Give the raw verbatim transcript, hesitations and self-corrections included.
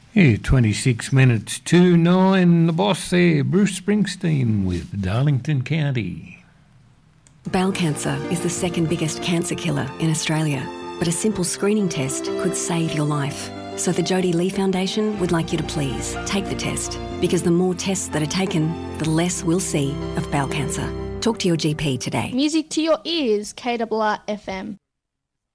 Yeah, twenty-six minutes to nine. The boss there, Bruce Springsteen with Darlington County. Bowel cancer is the second biggest cancer killer in Australia, but a simple screening test could save your life. So the Jodie Lee Foundation would like you to please take the test, because the more tests that are taken, the less we'll see of bowel cancer. Talk to your G P today. Music to your ears, K R R F M.